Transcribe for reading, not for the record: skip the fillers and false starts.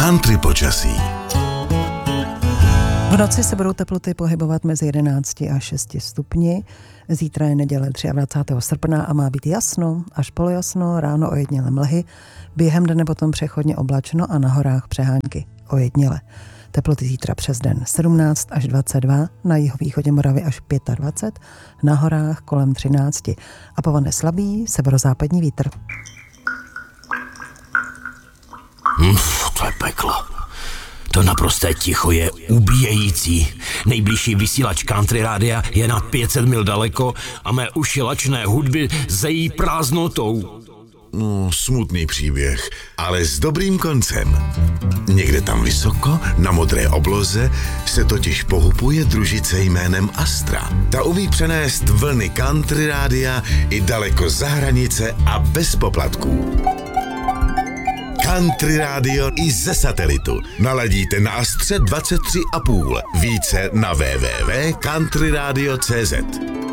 Country počasí. V noci se budou teploty pohybovat mezi 11 a 6 stupni. Zítra je neděle 23. srpna a má být jasno až polojasno, ráno ojediněle mlhy, během dne potom přechodně oblačno a na horách přehánky ojediněle. Teploty zítra přes den 17 až 22, na jihovýchodě Moravy až 25, na horách kolem 13 a povane slabý severozápadní vítr. To je peklo. To naprosté ticho je ubíjející. Nejbližší vysílač country rádia je na 500 mil daleko a mé uši lačné hudby zejí prázdnotou. No, smutný příběh, ale s dobrým koncem. Někde tam vysoko, na modré obloze, se totiž pohupuje družice jménem Astra. Ta umí přenést vlny country rádia i daleko za hranice a bez poplatků. Country rádio i ze satelitu. Naladíte na Astře 23,5. Více na www.countryradio.cz.